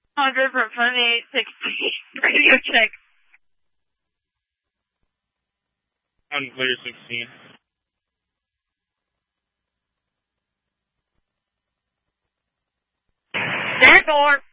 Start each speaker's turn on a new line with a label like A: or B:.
A: 100 from 2816. Radio check.
B: Unclear 16.
A: Stand for.